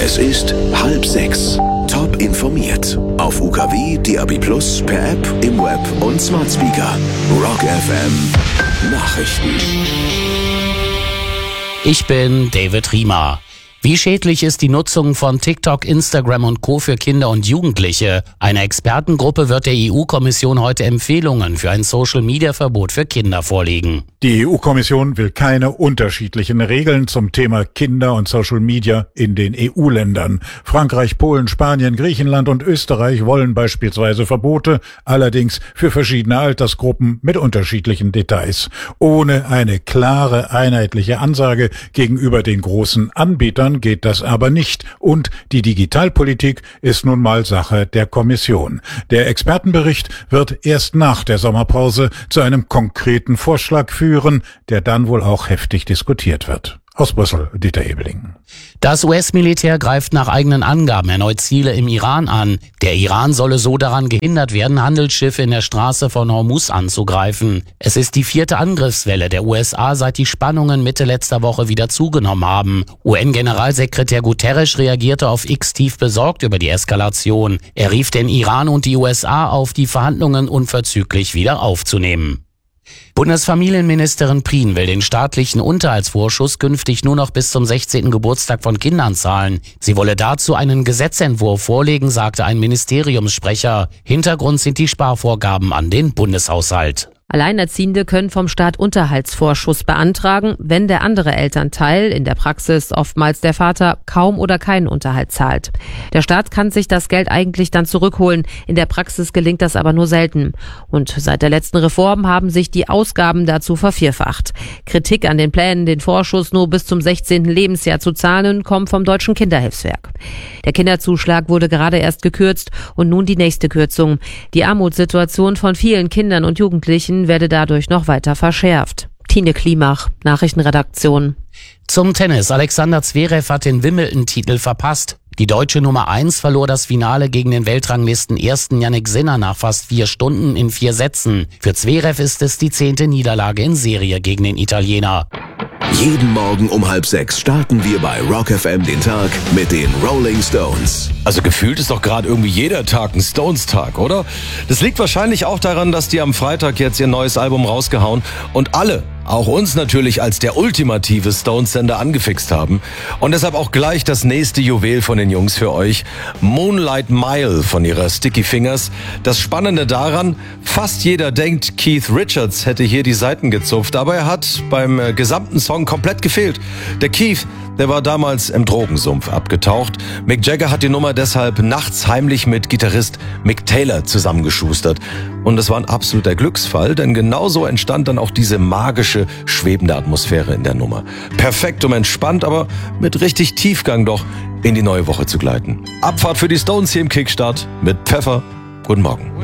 Es ist 5:30. Top informiert. Auf UKW, DAB+, per App, im Web und Smart Speaker. Rock FM Nachrichten. Ich bin David Riemer. Wie schädlich ist die Nutzung von TikTok, Instagram und Co. für Kinder und Jugendliche? Eine Expertengruppe wird der EU-Kommission heute Empfehlungen für ein Social-Media-Verbot für Kinder vorlegen. Die EU-Kommission will keine unterschiedlichen Regeln zum Thema Kinder und Social Media in den EU-Ländern. Frankreich, Polen, Spanien, Griechenland und Österreich wollen beispielsweise Verbote, allerdings für verschiedene Altersgruppen mit unterschiedlichen Details. Ohne eine klare, einheitliche Ansage gegenüber den großen Anbietern geht das aber nicht. Und die Digitalpolitik ist nun mal Sache der Kommission. Der Expertenbericht wird erst nach der Sommerpause zu einem konkreten Vorschlag führen, der dann wohl auch heftig diskutiert wird. Aus Brüssel, Dieter Ebeling. Das US-Militär greift nach eigenen Angaben erneut Ziele im Iran an. Der Iran solle so daran gehindert werden, Handelsschiffe in der Straße von Hormuz anzugreifen. Es ist die 4. Angriffswelle der USA, seit die Spannungen Mitte letzter Woche wieder zugenommen haben. UN-Generalsekretär Guterres reagierte auf X tief besorgt über die Eskalation. Er rief den Iran und die USA auf, die Verhandlungen unverzüglich wieder aufzunehmen. Bundesfamilienministerin Prien will den staatlichen Unterhaltsvorschuss künftig nur noch bis zum 16. Geburtstag von Kindern zahlen. Sie wolle dazu einen Gesetzentwurf vorlegen, sagte ein Ministeriumssprecher. Hintergrund sind die Sparvorgaben an den Bundeshaushalt. Alleinerziehende können vom Staat Unterhaltsvorschuss beantragen, wenn der andere Elternteil, in der Praxis oftmals der Vater, kaum oder keinen Unterhalt zahlt. Der Staat kann sich das Geld eigentlich dann zurückholen, in der Praxis gelingt das aber nur selten. Und seit der letzten Reform haben sich die Ausgaben dazu vervierfacht. Kritik an den Plänen, den Vorschuss nur bis zum 16. Lebensjahr zu zahlen, kommt vom Deutschen Kinderhilfswerk. Der Kinderzuschlag wurde gerade erst gekürzt und nun die nächste Kürzung. Die Armutssituation von vielen Kindern und Jugendlichen werde dadurch noch weiter verschärft. Tine Klimach, Nachrichtenredaktion. Zum Tennis. Alexander Zverev hat den Wimbledon-Titel verpasst. Die deutsche Nummer 1 verlor das Finale gegen den Weltranglisten-Ersten Yannick Sinner nach fast 4 Stunden in 4 Sätzen. Für Zverev ist es die 10. Niederlage in Serie gegen den Italiener. Jeden Morgen um 5:30 starten wir bei Rock FM den Tag mit den Rolling Stones. Also gefühlt ist doch gerade irgendwie jeder Tag ein Stones-Tag, oder? Das liegt wahrscheinlich auch daran, dass die am Freitag jetzt ihr neues Album rausgehauen und alle, auch uns natürlich als der ultimative Stones-Sender angefixt haben. Und deshalb auch gleich das nächste Juwel von den Jungs für euch. Moonlight Mile von ihrer Sticky Fingers. Das Spannende daran, fast jeder denkt, Keith Richards hätte hier die Saiten gezupft, aber er hat beim gesamten Song komplett gefehlt. Der Keith, der war damals im Drogensumpf abgetaucht. Mick Jagger hat die Nummer deshalb nachts heimlich mit Gitarrist Mick Taylor zusammengeschustert. Und es war ein absoluter Glücksfall, denn genauso entstand dann auch diese magische, schwebende Atmosphäre in der Nummer. Perfekt und entspannt, aber mit richtig Tiefgang doch in die neue Woche zu gleiten. Abfahrt für die Stones hier im Kickstart mit Pfeffer. Guten Morgen.